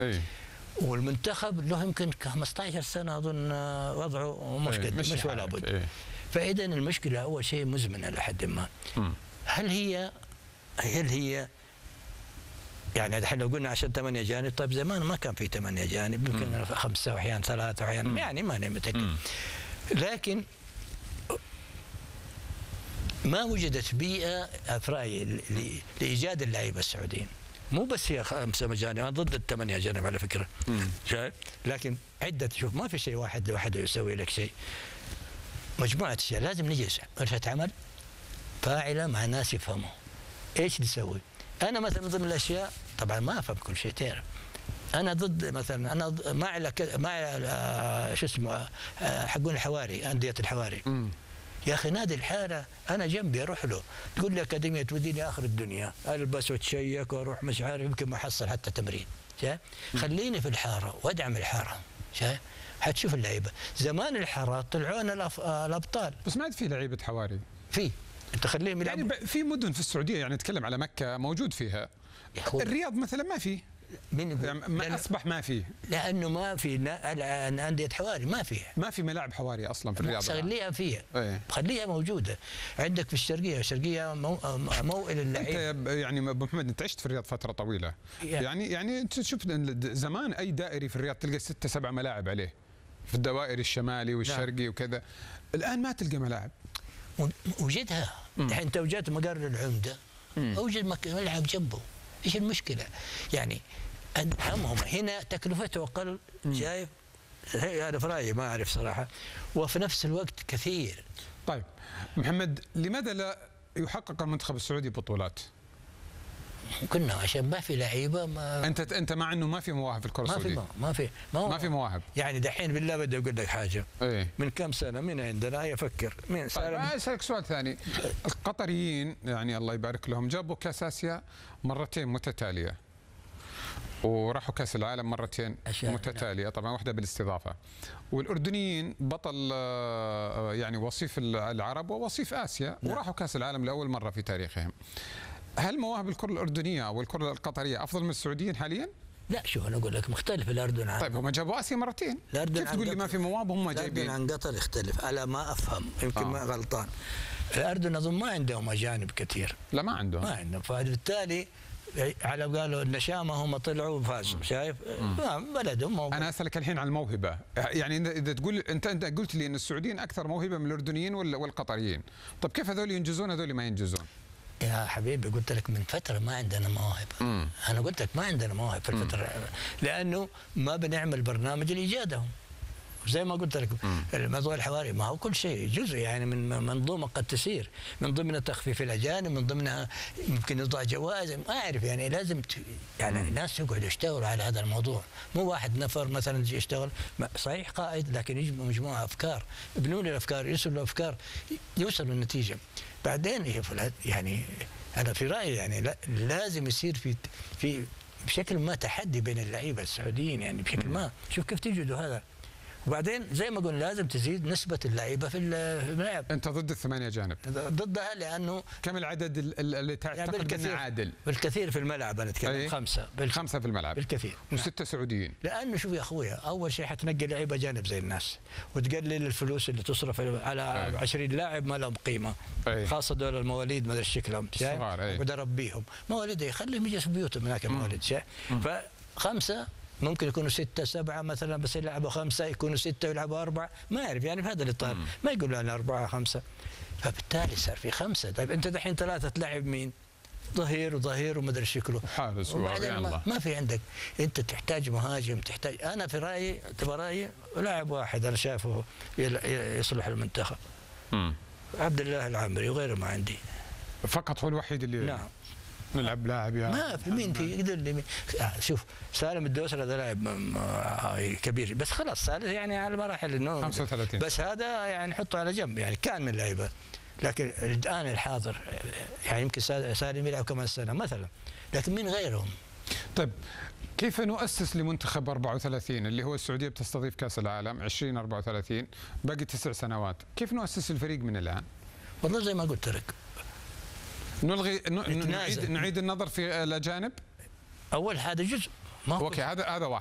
اي والمنتخب له يمكن 15 سنه اظن وضعه مش ولا بد. فاذا المشكله اول شيء مزمنه لحد ما. هل هي يعني الحين لو قلنا عشان 8 اجانب، طيب زمان ما كان في 8 اجانب، يمكن 5 واحيانا 3 واحيانا يعني ما انا متاكد. لكن ما وجدت بيئه في رايي لايجاد اللعيبه السعوديين. مو بس هي 5 اجانب، انا ضد ال8 اجانب على فكره. شايف؟ لكن عده، شوف ما في شيء واحد لوحده يسوي لك شيء. مجموعه اشياء لازم نجلس ورشه عمل فاعله مع ناس يفهموا ايش نسوي. انا مثلا من ضمن الاشياء، طبعا ما افهم كل شيء تعرف، انا ضد مثلا، انا مع شو اسمه حقون الحواري، انديه الحواري. يا اخي نادي الحاره انا جنبي اروح له، تقول لي اكاديميه توديني اخر الدنيا، البس واتشيك واروح مش عارف، يمكن ما احصل حتى تمرين. شايف؟ خليني في الحاره وادعم الحاره. شايف؟ حتشوف اللعيبه، زمان الحارات طلعونا الابطال. بس ما عاد في لعيبه حواري. في، انت خليهم يلعبوا. يعني في مدن في السعوديه، يعني نتكلم على مكه موجود فيها. الرياض مثلا ما في. يعني ما اصبح ما فيه، لانه ما في انديه حواري، ما في ملاعب حواري اصلا في الرياض. خليها فيها، خليها موجوده عندك في الشرقيه موئل اللعيبه. انت يعني ابو محمد انت عشت في الرياض فتره طويله، يعني انت شوف زمان اي دائري في الرياض تلقى 6 7 ملاعب عليه في الدوائر الشمالي والشرقي وكذا. الان ما تلقى ملاعب. وجدها الحين، انت وجدت مقر العمده، اوجد ملعب جنبه. ايش المشكله؟ يعني هم هنا تكلفته اقل. شايف؟ هذا في رايي، ما اعرف صراحه، وفي نفس الوقت كثير. طيب محمد، لماذا لا يحقق المنتخب السعودي بطولات؟ كنا عشان ما في لعيبه. انت مع انه ما في مواهب في الكره السعوديه؟ ما في مواهب. يعني دحين بالله بدي اقول لك حاجه. من كم سنه مين عندنا يفكر؟ مين طيب اسالك سؤال ثاني. القطريين يعني الله يبارك لهم جابوا كاس اسيا مرتين متتاليه، وراحوا كاس العالم مرتين متتاليه، طبعا واحده بالاستضافه. والاردنيين بطل يعني وصيف العرب ووصيف اسيا، وراحوا كاس العالم لاول مره في تاريخهم. هل مواهب الكره الاردنيه والكره القطريه افضل من السعوديين حاليا؟ لا شوف انا اقول لك مختلف الاردن عن. طيب هم جابوا اسيا مرتين، كيف تقول لي ما في مواهب وهم جايبين؟ الاردن عن قطر يختلف، على ما افهم، يمكن ما غلطان. الاردن اظن ما عندهم اجانب كثير. لا ما عندهم، فبالتالي على قالوا النشامه هم طلعوا وفازوا. شايف؟ بلدهم موجود. انا اسالك الحين عن الموهبه، يعني اذا تقول انت قلت لي ان السعوديين اكثر موهبه من الاردنيين والقطريين، طب كيف هذول ينجزون هذول ما ينجزون؟ يا حبيبي قلت لك من فتره ما عندنا مواهب. انا قلت لك ما عندنا مواهب في الفتره، لانه ما بنعمل برنامج لايجادهم. زي ما قلت لك موضوع الحواري ما هو كل شيء جزء يعني من منظومه قد تسير، من ضمنها تخفيف الاجانب، من ضمنها يمكن يضع جوائز، ما اعرف يعني لازم يعني الناس يقعدوا يشتغلوا على هذا الموضوع، مو واحد نفر مثلا يجي يشتغل صحيح قائد، لكن يجمع مجموعه افكار، يبنون الافكار، يرسلوا الافكار، يوصلوا للنتيجه. بعدين يعني انا في رايي يعني لازم يصير في بشكل ما تحدي بين اللعيبه السعوديين، يعني بشكل ما، شوف كيف تجدوا هذا. وبعدين زي ما قلنا لازم تزيد نسبة اللعيبة في الملعب. أنت ضد ال8 أجانب؟ ضدها لأنه كم العدد اللي تعتقد أنه عادل؟ بالكثير في الملعب أنا أتكلم 5 5 في الملعب بالكثير، و6 سعوديين. لأنه شوف يا أخويا، أول شيء حتنقي لعيبة أجانب زي الناس، وتقلل الفلوس اللي تصرف على 20 لاعب ما لهم قيمة، خاصة دول المواليد ما أدري شكلهم صغار، وبدأ أربيهم مواليد يخليهم يجلسوا في بيوتهم هناك مواليد. ف5 ممكن يكونوا 6 7 مثلا، بس يلعبوا 5، يكونوا 6 ويلعبوا 4، ما أعرف يعني بهذا الإطار، ما يقولوا أنا 4 5، فبالتالي صار في 5. طيب أنت دحين 3 تلعب مين؟ ظهير وما ادري شكله، حارس، وبعدين ما في عندك، انت تحتاج مهاجم، تحتاج. انا في رايي، تبغى رايي، لاعب واحد انا شايفه يصلح المنتخب، عبد الله العامري، وغيره ما عندي. فقط هو الوحيد اللي نعم نلعب لاعب يا ما في مين في يقدر لي مين. شوف سالم الدوسري هذا لاعب كبير، بس خلاص صار يعني على مراحل انه 35، بس هذا يعني حطه على جنب، يعني كان من اللعيبه. لكن الان الحاضر يعني يمكن سالم يلعب كمان سنه مثلا، لكن مين غيرهم؟ طيب كيف نؤسس لمنتخب 34 اللي هو السعوديه بتستضيف كاس العالم 2034، باقي 9 سنوات، كيف نؤسس الفريق من الان؟ والله زي ما قلت لك، نعيد النظر في الاجانب. اول هذا جزء، ما هو اوكي هذا واحد.